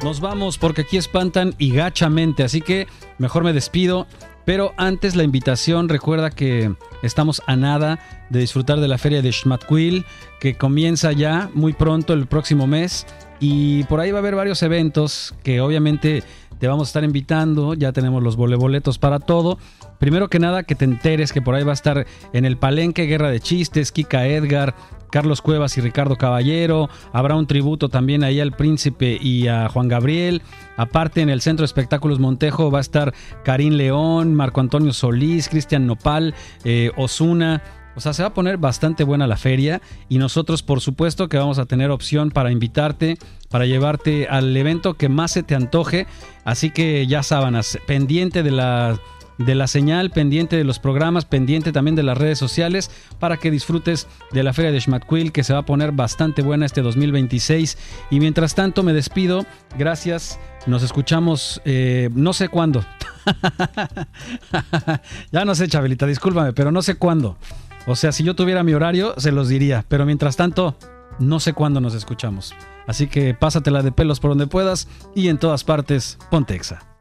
Nos vamos porque aquí espantan y gachamente, así que mejor me despido. Pero antes la invitación, recuerda que estamos a nada de disfrutar de la feria de Xmatquil, que comienza ya muy pronto el próximo mes. Y por ahí va a haber varios eventos que obviamente te vamos a estar invitando. Ya tenemos los boletos para todo. Primero que nada, que te enteres que por ahí va a estar en el Palenque Guerra de Chistes, Kika Edgar, Carlos Cuevas y Ricardo Caballero. Habrá un tributo también ahí al Príncipe y a Juan Gabriel. Aparte, en el Centro de Espectáculos Montejo va a estar Karim León, Marco Antonio Solís, Cristian Nopal, Ozuna. O sea, se va a poner bastante buena la feria y nosotros, por supuesto, que vamos a tener opción para invitarte, para llevarte al evento que más se te antoje. Así que ya sábanas, pendiente de la señal, pendiente de los programas, pendiente también de las redes sociales para que disfrutes de la feria de Xmatquil, que se va a poner bastante buena este 2026. Y mientras tanto me despido, gracias, nos escuchamos no sé cuándo. Ya no sé, Chabelita, discúlpame, pero no sé cuándo. O sea, si yo tuviera mi horario, se los diría, pero mientras tanto, no sé cuándo nos escuchamos. Así que pásatela de pelos por donde puedas y en todas partes, ponte Exa.